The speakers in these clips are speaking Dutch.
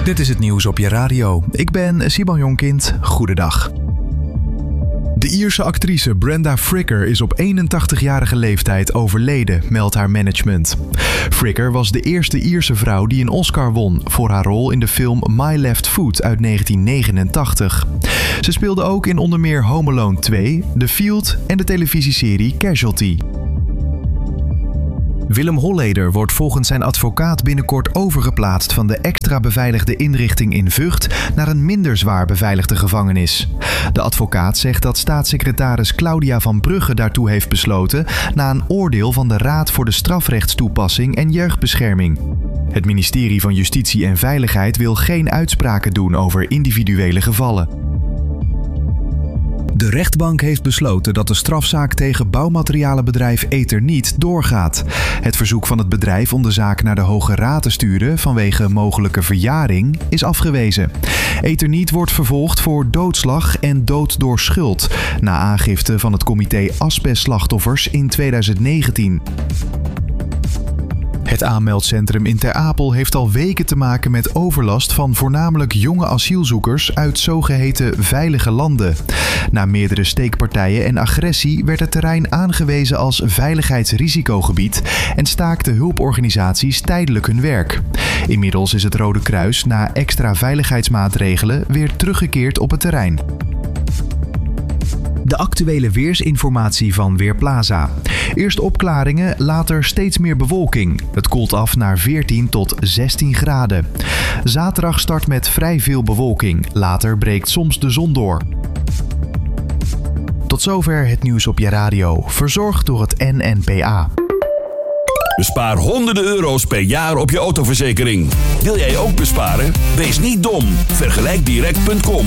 Dit is het nieuws op je radio. Ik ben Simon Jonkind. Goedendag. De Ierse actrice Brenda Fricker is op 81-jarige leeftijd overleden, meldt haar management. Fricker was de eerste Ierse vrouw die een Oscar won voor haar rol in de film My Left Foot uit 1989. Ze speelde ook in onder meer Home Alone 2, The Field en de televisieserie Casualty. Willem Holleder wordt volgens zijn advocaat binnenkort overgeplaatst van de extra beveiligde inrichting in Vught naar een minder zwaar beveiligde gevangenis. De advocaat zegt dat staatssecretaris Claudia van Brugge daartoe heeft besloten na een oordeel van de Raad voor de Strafrechtstoepassing en Jeugdbescherming. Het ministerie van Justitie en Veiligheid wil geen uitspraken doen over individuele gevallen. De rechtbank heeft besloten dat de strafzaak tegen bouwmaterialenbedrijf Eternit doorgaat. Het verzoek van het bedrijf om de zaak naar de Hoge Raad te sturen vanwege mogelijke verjaring is afgewezen. Eternit wordt vervolgd voor doodslag en dood door schuld, na aangifte van het comité Asbestslachtoffers in 2019. Het aanmeldcentrum in Ter Apel heeft al weken te maken met overlast van voornamelijk jonge asielzoekers uit zogeheten veilige landen. Na meerdere steekpartijen en agressie werd het terrein aangewezen als veiligheidsrisicogebied en staakten hulporganisaties tijdelijk hun werk. Inmiddels is het Rode Kruis na extra veiligheidsmaatregelen weer teruggekeerd op het terrein. De actuele weersinformatie van Weerplaza. Eerst opklaringen, later steeds meer bewolking. Het koelt af naar 14 tot 16 graden. Zaterdag start met vrij veel bewolking. Later breekt soms de zon door. Tot zover het nieuws op je radio. Verzorgd door het NNPA. Bespaar honderden euro's per jaar op je autoverzekering. Wil jij ook besparen? Wees niet dom. Vergelijkdirect.com.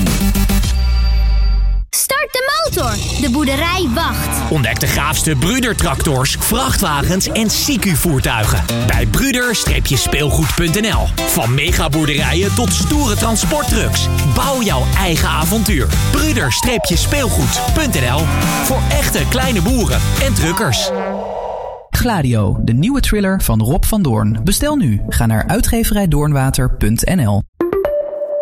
Start de motor. De boerderij wacht. Ontdek de gaafste Brüder-tractors, vrachtwagens en CQ-voertuigen. Bij Brüder-speelgoed.nl. Van megaboerderijen tot stoere transporttrucks. Bouw jouw eigen avontuur. Brüder-speelgoed.nl. Voor echte kleine boeren en truckers. Gladio, de nieuwe thriller van Rob van Doorn. Bestel nu. Ga naar uitgeverijdoornwater.nl.